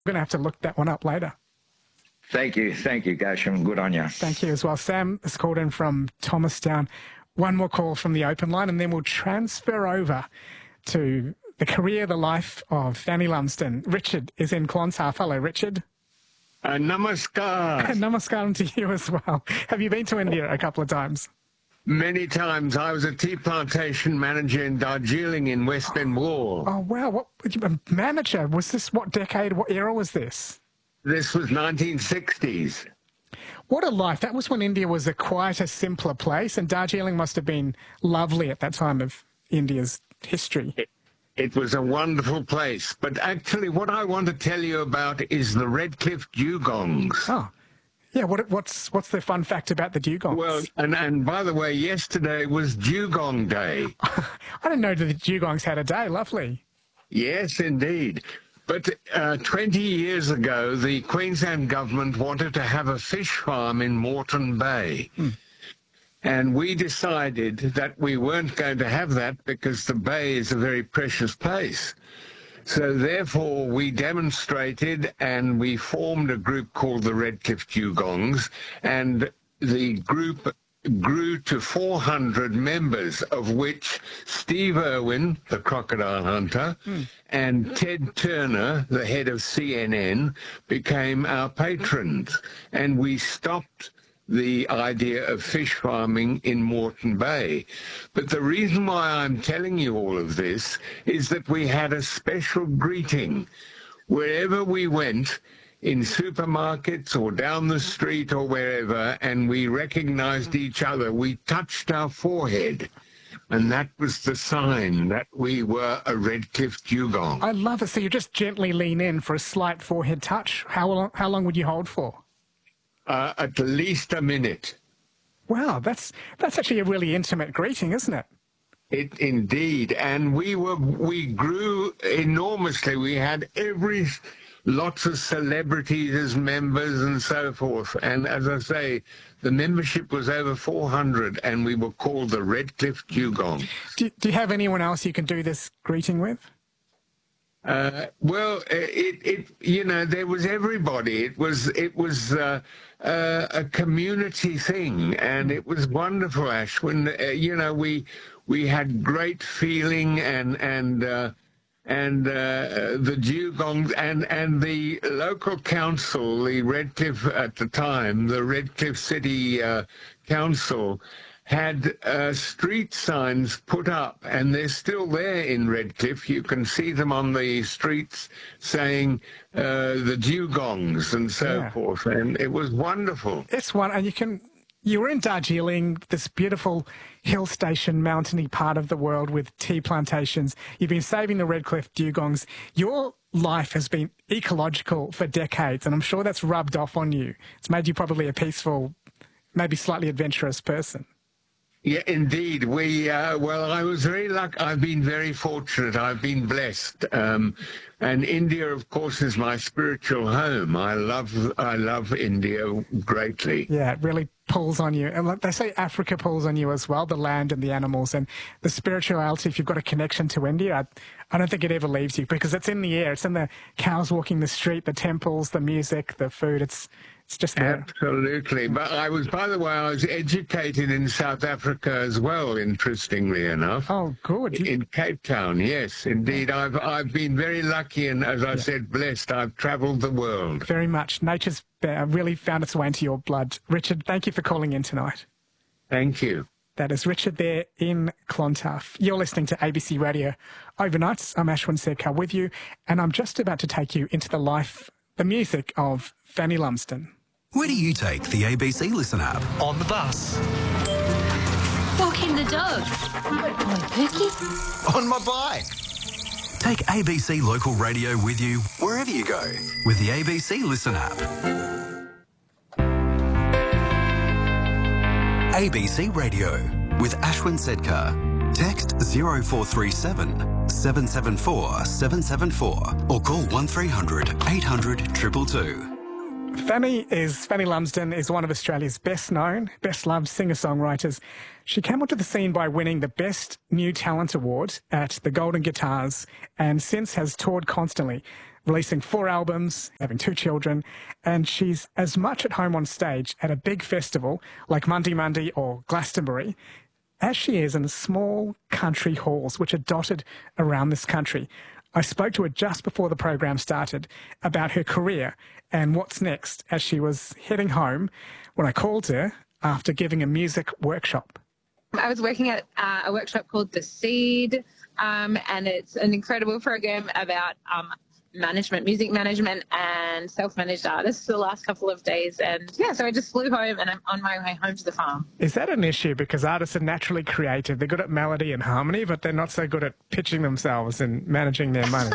going to have to look that one up later. Thank you, Gasham. Good on you. Thank you as well. Sam has called in from Thomastown. One more call from the open line, and then we'll transfer over to the career, the life of Fanny Lumsden. Richard is in Clontarf. Hello, Richard. Namaskar. Namaskaram to you as well. Have you been to India a couple of times? Many times. I was a tea plantation manager in Darjeeling in West Bengal. Oh, wow. What manager? Was this, what decade, what era was this? This was 1960s. What a life. That was when India was a quieter, simpler place, and Darjeeling must have been lovely at that time of India's history. It was a wonderful place. But actually what I want to tell you about is the Redcliffe dugongs. Oh, yeah. What's the fun fact about the dugongs? Well, and by the way, yesterday was Dugong Day. I didn't know that the dugongs had a day. Lovely. Yes, indeed. But 20 years ago, the Queensland government wanted to have a fish farm in Moreton Bay. And we decided that we weren't going to have that because the bay is a very precious place. So therefore, we demonstrated and we formed a group called the Redcliffe Dugongs, and the group grew to 400 members, of which Steve Irwin, the crocodile hunter, and Ted Turner, the head of CNN, became our patrons. And we stopped the idea of fish farming in Moreton Bay. But the reason why I'm telling you all of this is that we had a special greeting. Wherever we went, in supermarkets or down the street or wherever, and we recognized each other, we touched our forehead. And that was the sign that we were a Redcliffe Dugong. I love it. So you just gently lean in for a slight forehead touch. How long would you hold for? At least a minute. Wow, that's actually a really intimate greeting, isn't it? It indeed. And we grew enormously. We had lots of celebrities as members and so forth. And as I say, the membership was over 400, and we were called the Redcliffe Dugong. Do you have anyone else you can do this greeting with? Well, there was everybody. It was a community thing, and it was wonderful, Ashwin. We had great feeling, and the dugongs and the local council, the Redcliffe at the time, the Redcliffe City Council, had street signs put up, and they're still there in Redcliffe. You can see them on the streets saying the dugongs and so forth, and it was wonderful. It's one, and you were in Darjeeling, this beautiful hill station, mountainy part of the world with tea plantations. You've been saving the Redcliffe dugongs. Your life has been ecological for decades, and I'm sure that's rubbed off on you. It's made you probably a peaceful, maybe slightly adventurous person. Yeah, indeed. Well, I was very lucky. I've been very fortunate. I've been blessed. And India, of course, is my spiritual home. I love India greatly. Yeah, it really pulls on you. And they say Africa pulls on you as well, the land and the animals and the spirituality. If you've got a connection to India, I don't think it ever leaves you, because it's in the air. It's in the cows walking the street, the temples, the music, the food. It's just there. Absolutely. But by the way, I was educated in South Africa as well, interestingly enough. Oh, good. In Cape Town, yes, indeed. I've been very lucky, and as I said, blessed. I've travelled the world. Very much. Nature's really found its way into your blood. Richard, thank you for calling in tonight. Thank you. That is Richard there in Clontarf. You're listening to ABC Radio Overnights. I'm Ashwin Sedkar with you, and I'm just about to take you into the life, the music of Fanny Lumsden. Where do you take the ABC Listen app? On the bus. Walking the dog. Good boy, Pookie. On my bike. Take ABC Local Radio with you wherever you go with the ABC Listen app. ABC Radio with Ashwin Sedkar. Text 0437 774 774 or call 1300 800 222. Fanny Lumsden is one of Australia's best known, best loved singer-songwriters. She came onto the scene by winning the Best New Talent Award at the Golden Guitars, and since has toured constantly. releasing 4 albums, having 2 children, and she's as much at home on stage at a big festival like Monday Monday or Glastonbury as she is in small country halls which are dotted around this country. I spoke to her just before the program started about her career and what's next as she was heading home when I called her after giving a music workshop. I was working at a workshop called The Seed, and it's an incredible program about management, music management and self-managed artists for the last couple of days. And yeah, so I just flew home and I'm on my way home to the farm. Is that an issue? Because artists are naturally creative. They're good at melody and harmony, but they're not so good at pitching themselves and managing their money.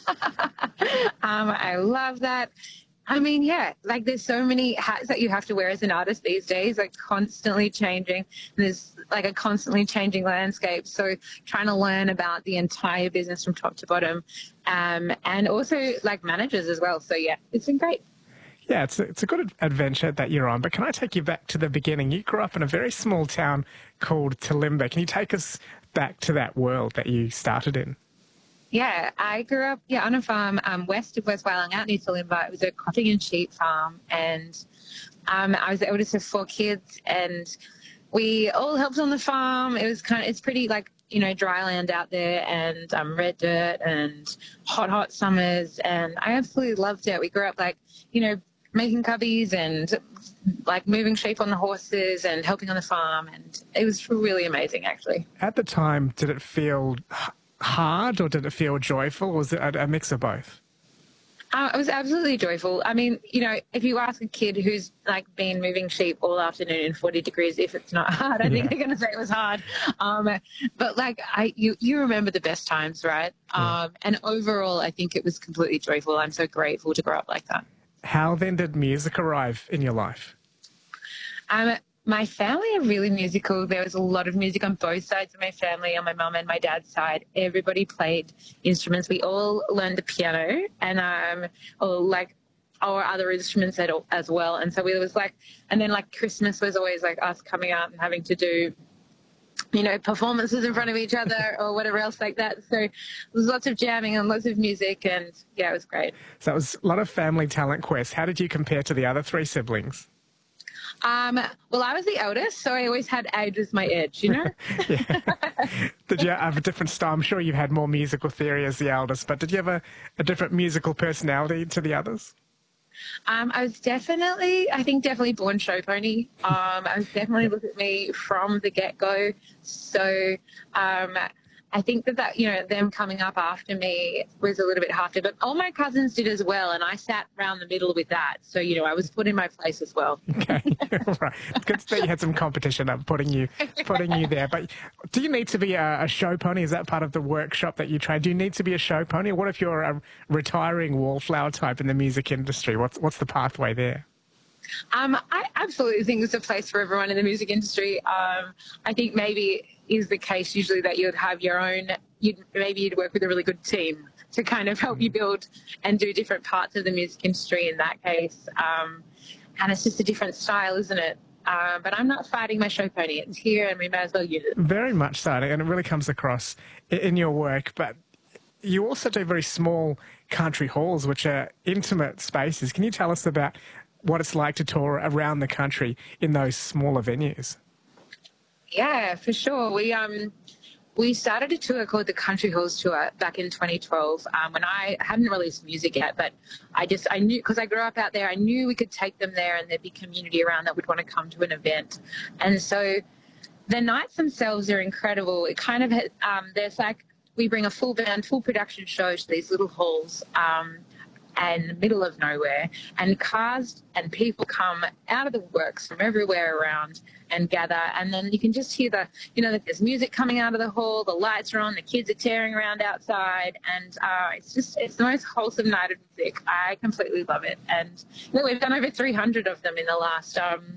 I love that. I mean, yeah, like there's so many hats that you have to wear as an artist these days, like constantly changing. There's like a constantly changing landscape. So trying to learn about the entire business from top to bottom, and also like managers as well. So yeah, it's been great. Yeah, it's a good adventure that you're on. But can I take you back to the beginning? You grew up in a very small town called Talimba. Can you take us back to that world that you started in? Yeah, I grew up on a farm west of West Wailang, out near Talimba. It was a cotton and sheep farm, and I was the eldest of 4 kids, and we all helped on the farm. It was it's pretty like, you know, dry land out there, and red dirt and hot summers, and I absolutely loved it. We grew up like, you know, making cubbies and like moving sheep on the horses and helping on the farm, and it was really amazing actually. At the time, did it feel hard or did it feel joyful, or was it a mix of both? It was absolutely joyful. I mean, you know, if you ask a kid who's like been moving sheep all afternoon in 40 degrees, if it's not hard, I think they're going to say it was hard. But like you remember the best times, right? And overall, I think it was completely joyful. I'm so grateful to grow up like that. How then did music arrive in your life? My family are really musical. There was a lot of music on both sides of my family, on my mum and my dad's side. Everybody played instruments. We all learned the piano and or other instruments as well. And so it was like, and then like Christmas was always like us coming out and having to do, you know, performances in front of each other or whatever else like that. So there was lots of jamming and lots of music, and yeah, it was great. So it was a lot of family talent quests. How did you compare to the other 3 siblings? Well, I was the eldest, so I always had age as my edge, you know? Did you have a different style? I'm sure you had more musical theory as the eldest, but did you have a different musical personality to the others? I was definitely born show pony. I was definitely, look at me from the get-go. So I think that, you know, them coming up after me was a little bit harder, but all my cousins did as well, and I sat around the middle with that. So, you know, I was put in my place as well. Okay, right. Good that you had some competition of putting you there. But do you need to be a show pony? Is that part of the workshop that you train? Do you need to be a show pony? Or what if you're a retiring wallflower type in the music industry? What's the pathway there? I absolutely think there's a place for everyone in the music industry. I think maybe is the case usually that you'd have your own, you'd work with a really good team to kind of help you build and do different parts of the music industry in that case. And it's just a different style, isn't it? But I'm not fighting my show pony. It's here and we may as well use it. Very much so, and it really comes across in your work. But you also do very small country halls, which are intimate spaces. Can you tell us about what it's like to tour around the country in those smaller venues? Yeah, for sure. We started a tour called the Country Halls Tour back in 2012 when I hadn't released music yet, but I knew, because I grew up out there, I knew we could take them there and there'd be community around that would want to come to an event. And so the nights themselves are incredible. It kind of, there's like, we bring a full band, full production show to these little halls and middle of nowhere, and cars and people come out of the works from everywhere around and gather, and then you can just hear that there's music coming out of the hall, the lights are on, the kids are tearing around outside, and it's the most wholesome night of music. I completely love it, and we've done over 300 of them in the last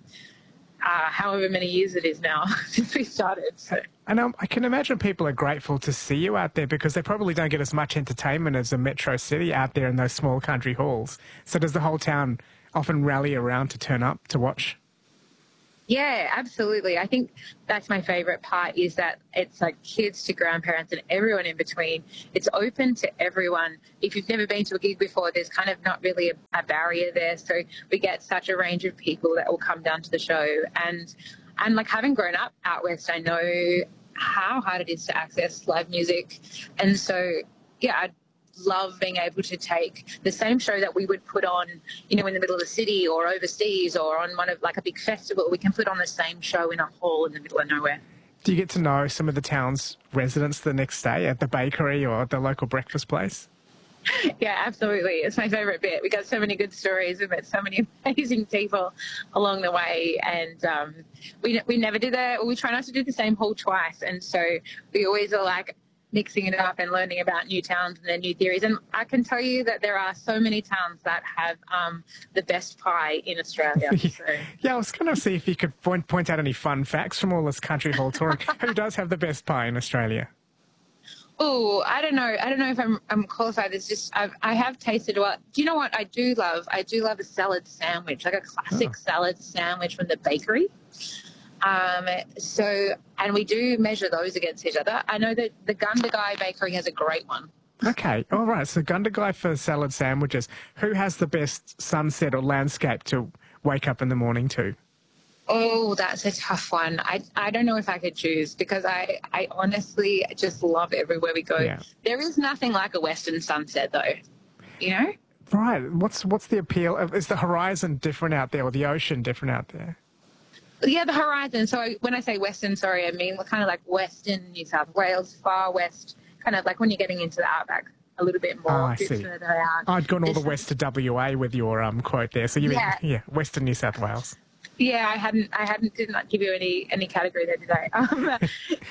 however many years it is now since we started. So. And I can imagine people are grateful to see you out there because they probably don't get as much entertainment as a metro city out there in those small country halls. So does the whole town often rally around to turn up to watch? Yeah, absolutely. I think that's my favorite part is that it's like kids to grandparents and everyone in between. It's open to everyone. If you've never been to a gig before, there's kind of not really a barrier there. So we get such a range of people that will come down to the show. And like having grown up out west, I know how hard it is to access live music. And so, yeah, I love being able to take the same show that we would put on, in the middle of the city or overseas or on one of like a big festival. We can put on the same show in a hall in the middle of nowhere. Do you get to know some of the town's residents the next day at the bakery or the local breakfast place? Yeah, absolutely. It's my favorite bit. We got so many good stories. We met so many amazing people along the way, and we never do that. We try not to do the same hall twice, and so we always are like mixing it up and learning about new towns and their new theories. And I can tell you that there are so many towns that have the best pie in Australia. So. Yeah, I was going to see if you could point out any fun facts from all this country hall touring. Who does have the best pie in Australia? Oh, I don't know. I don't know if I'm qualified. It's just I have tasted what. Do you know what I do love? I do love a salad sandwich, like a classic salad sandwich from the bakery. And we do measure those against each other. I know that the Gundagai Bakery has a great one. Okay, all right. So Gundagai for salad sandwiches. Who has the best sunset or landscape to wake up in the morning to? Oh, that's a tough one. I don't know if I could choose because I honestly just love everywhere we go. Yeah. There is nothing like a western sunset, though, Right. What's the appeal? Is the horizon different out there or the ocean different out there? Yeah, the horizon. So when I say western, I mean kind of like western New South Wales, far west, kind of like when you're getting into the outback a little bit more. I see. Further out. I'd gone all the west to WA with your quote there. So you mean western New South Wales. Yeah, I did not give you any category there today.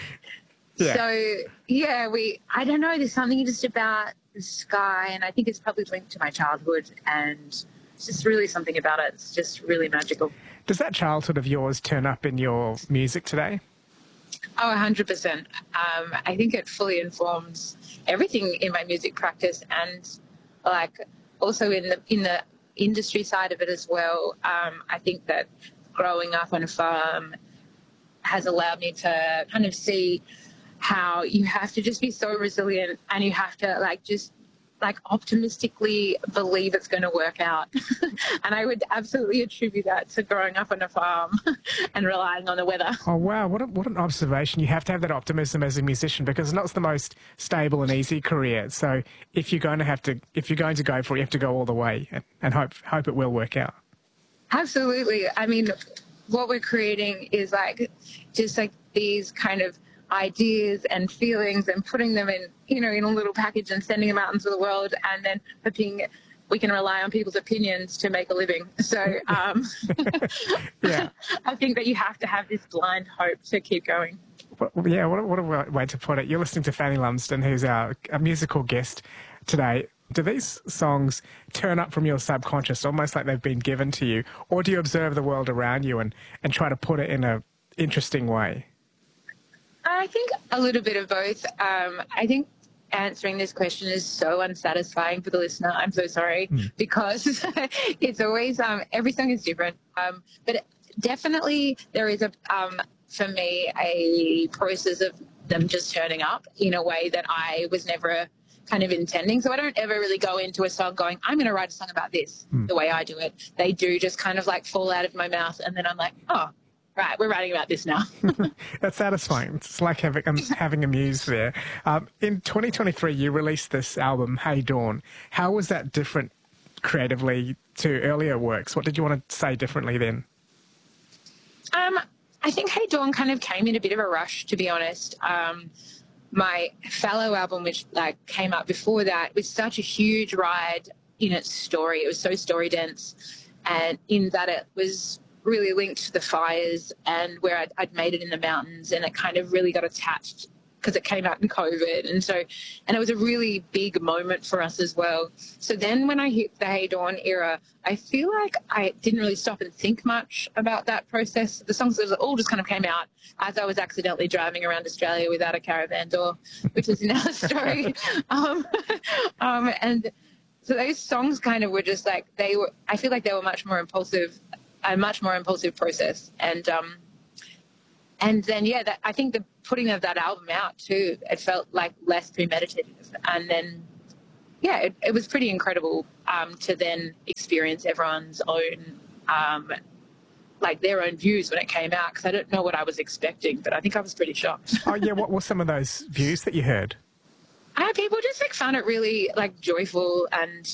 So I don't know. There's something just about the sky, and I think it's probably linked to my childhood, and it's just really something about it. It's just really magical. Does that childhood of yours turn up in your music today? Oh, 100%. I think it fully informs everything in my music practice, and like also in the industry side of it as well. I think that growing up on a farm has allowed me to kind of see how you have to just be so resilient, and you have to just optimistically believe it's going to work out. And I would absolutely attribute that to growing up on a farm and relying on the weather. Oh, wow. What an observation. You have to have that optimism as a musician because it's not the most stable and easy career. So if you're going to go for it, you have to go all the way and hope it will work out. Absolutely. I mean, what we're creating is just these kind of ideas and feelings and putting them in a little package and sending them out into the world, and then hoping we can rely on people's opinions to make a living. So yeah. I think that you have to have this blind hope to keep going. What a way to put it. You're listening to Fanny Lumsden, who's our musical guest today. Do these songs turn up from your subconscious, almost like they've been given to you, or do you observe the world around you and try to put it in an interesting way? I think a little bit of both. I think answering this question is so unsatisfying for the listener. I'm so sorry, because it's always, every song is different. But definitely there is for me, a process of them just turning up in a way that I was never kind of intending. So I don't ever really go into a song going, I'm going to write a song about this the way I do it. They do just kind of fall out of my mouth, and then I'm like, oh, right, we're writing about this now. That's satisfying. It's like having a muse there. In 2023, you released this album, Hey Dawn. How was that different creatively to earlier works? What did you want to say differently then? I think Hey Dawn kind of came in a bit of a rush, to be honest. My Fallow album, which came out before that, was such a huge ride in its story. It was so story dense, and in that it was really linked to the fires and where I'd made it in the mountains, and it kind of really got attached because it came out in COVID, and it was a really big moment for us as well. So then when I hit the Hey Dawn era, I feel like I didn't really stop and think much about that process. The songs all just kind of came out as I was accidentally driving around Australia without a caravan door, which is another story. And so those songs kind of were just I feel like they were much more impulsive a much more impulsive process. And then, I think the putting of that album out too, it felt like less premeditative. And then, it was pretty incredible to then experience everyone's own, their own views when it came out, because I don't know what I was expecting, but I think I was pretty shocked. Oh, yeah. What were some of those views that you heard? People just found it really joyful, and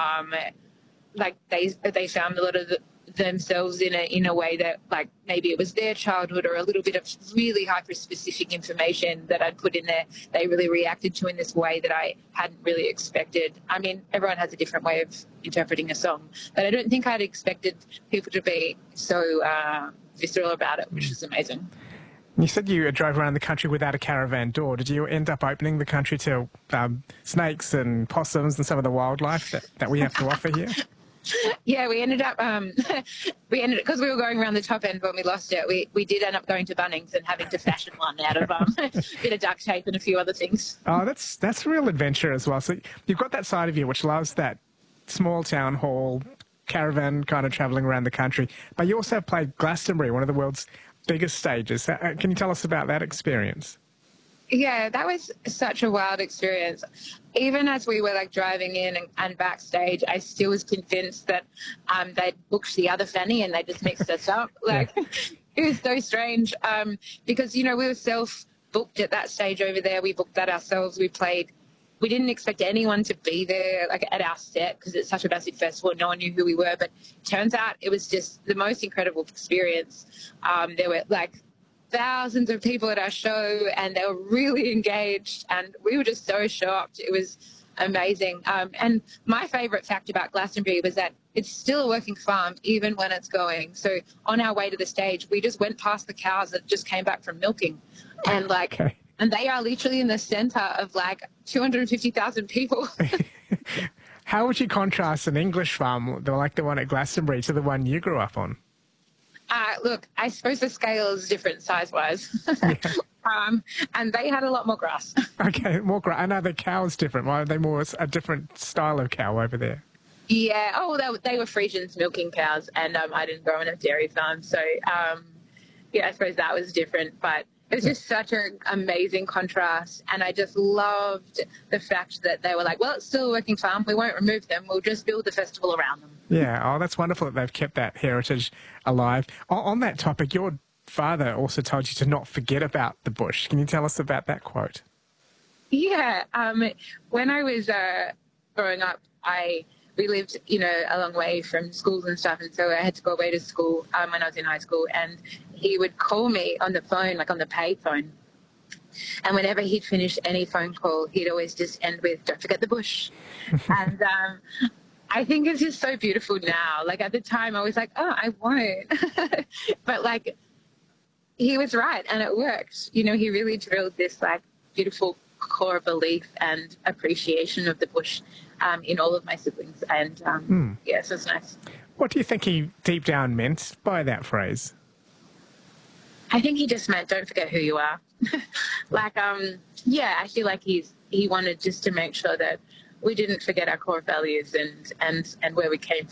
they found a lot of themselves in a way that maybe it was their childhood, or a little bit of really hyper specific information that I'd put in there. They really reacted to in this way that I hadn't really expected. I mean, everyone has a different way of interpreting a song, but I don't think I'd expected people to be so visceral about it, which is amazing. You said you drove around the country without a caravan door. Did you end up opening the country to snakes and possums and some of the wildlife that we have to offer here? Yeah, we ended up, because we were going around the top end when we lost it, we did end up going to Bunnings and having to fashion one out of a bit of duct tape and a few other things. Oh, that's a real adventure as well. So you've got that side of you which loves that small town hall, caravan kind of travelling around the country, but you also have played Glastonbury, one of the world's biggest stages. Can you tell us about that experience? Yeah, that was such a wild experience. Even as we were driving in and backstage, I still was convinced that they'd booked the other Fanny and they just mixed us up. It was so strange because, we were self-booked at that stage over there. We booked that ourselves. We played. We didn't expect anyone to be there at our set because it's such a massive festival. No one knew who we were, but turns out it was just the most incredible experience. There were thousands of people at our show, and they were really engaged, and we were just so shocked. It was amazing. And my favourite fact about Glastonbury was that it's still a working farm even when it's going. So on our way to the stage, we just went past the cows that just came back from milking, and Okay. And they are literally in the centre of 250,000 people. How would you contrast an English farm, like the one at Glastonbury, to the one you grew up on? Look, I suppose the scale is different size-wise. Yeah. And they had a lot more grass. Okay, more grass. I know the cow's different. Why are they more a different style of cow over there? Yeah. Oh, they were Frisians milking cows, and I didn't grow on a dairy farm. So, I suppose that was different. But it was just such an amazing contrast. And I just loved the fact that they were well, it's still a working farm. We won't remove them. We'll just build the festival around them. Yeah. Oh, that's wonderful that they've kept that heritage alive. On that topic, your father also told you to not forget about the bush. Can you tell us about that quote? Yeah. When I was growing up, we lived, a long way from schools and stuff, and so I had to go away to school when I was in high school, and he would call me on the phone, on the pay phone. And whenever he'd finish any phone call, he'd always just end with, "Don't forget the bush." And I think it's just so beautiful now. At the time, I was oh, I won't. But, he was right, and it worked. He really drilled this, beautiful core belief and appreciation of the bush in all of my siblings. And, so it's nice. What do you think he deep down meant by that phrase? I think he just meant, don't forget who you are. I feel like he wanted just to make sure that we didn't forget our core values and where we came from.